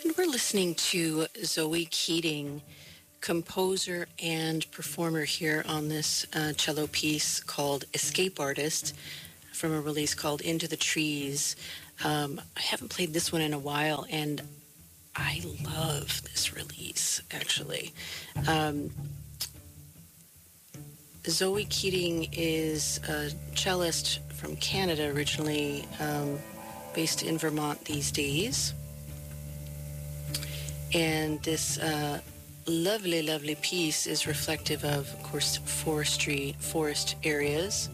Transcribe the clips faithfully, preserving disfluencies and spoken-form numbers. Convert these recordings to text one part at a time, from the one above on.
And we're listening to Zoe Keating, composer and performer here on this uh, cello piece called Escape Artist from a release called Into the Trees. Um, I haven't played this one in a while, and I love this release, actually. Um, Zoe Keating is a cellist from Canada, originally um, based in Vermont these days. And this uh, lovely, lovely piece is reflective of, of course, forestry, forest areas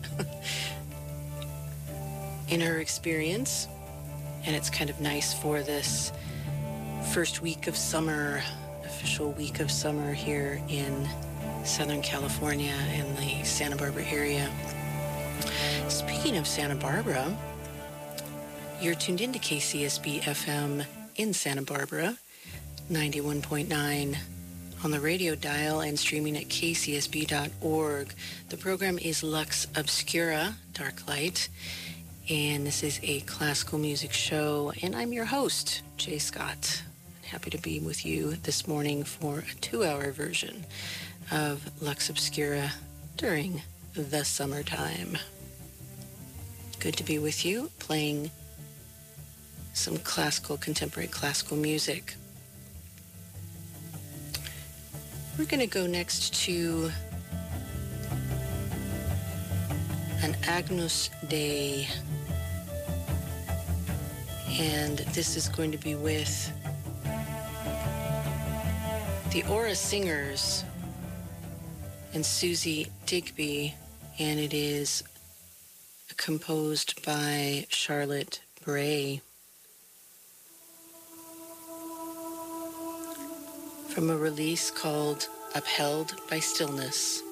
in her experience. And it's kind of nice for this first week of summer, official week of summer here in Southern California and the Santa Barbara area. Speaking of Santa Barbara, you're tuned into K C S B F M in Santa Barbara, ninety-one point nine on the radio dial and streaming at k c s b dot org. The program is Lux Obscura, Dark Light, and this is a classical music show, and I'm your host, Jay Scott. Happy to be with you this morning for a two-hour version of Lux Obscura during the summertime. Good to be with you, playing some classical, contemporary classical music. We're going to go next to an Agnus Dei, and this is going to be with the Aura Singers and Susie Digby, and it is composed by Charlotte Bray from a release called Upheld by Stillness.